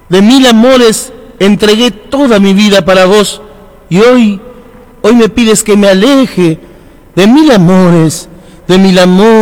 De 1000 amores entregué toda mi vida para vos, y hoy me pides que me aleje de 1000 amores, de 1000 amores.